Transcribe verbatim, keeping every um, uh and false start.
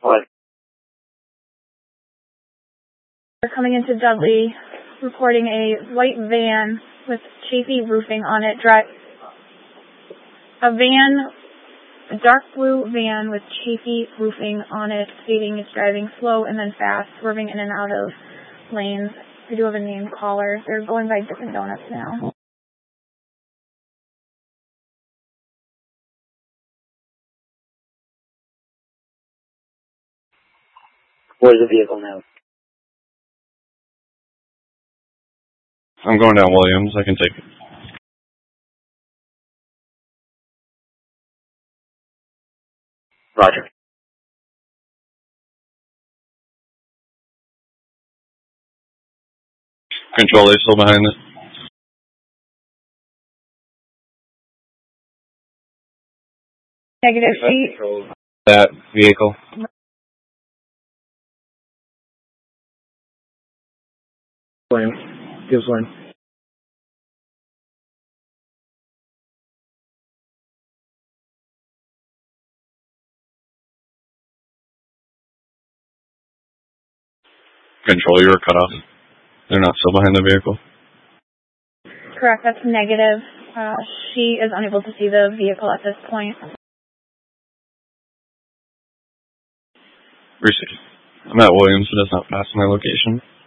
What? We're coming into Dudley, reporting a white van with Chafee Roofing on it. Drive a van, a dark blue van with Chafee Roofing on it, stating it's driving slow and then fast, swerving in and out of lanes. We do have a named caller. They're going by Dippin' Donuts now. Where's the vehicle now? I'm going down Williams. I can take it. Roger. Control, they still behind it? Negative sheet. That vehicle. Williams. Gives one. Control, you were cut off. They're not still behind the vehicle? Correct, that's negative. Uh, she is unable to see the vehicle at this point. Receive. I'm at Williams, it does not pass my location.